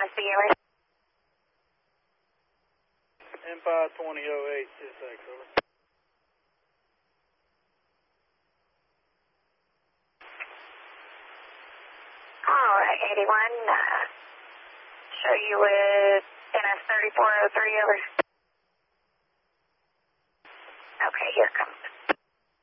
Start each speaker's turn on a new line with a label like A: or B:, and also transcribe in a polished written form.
A: speaking with?
B: M52008, 26, over.
A: Alright, 81, show you with NS3403, over.